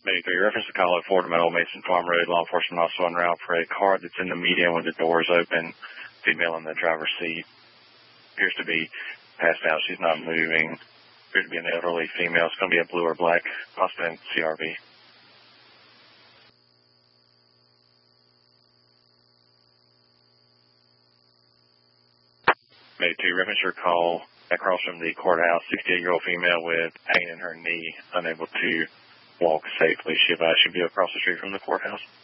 Maybe 3, reference the call at Fort Metal Mason Farm Road. Law enforcement also en route for a car that's in the median with the doors open. Female in the driver's seat. Appears to be passed out. She's not moving. Appears to be an elderly female. It's going to be a blue or black, possibly in CRV. Maybe 2, reference your call across from the courthouse. 68-year-old female with pain in her knee, unable to walk safely. She should be across the street from the courthouse.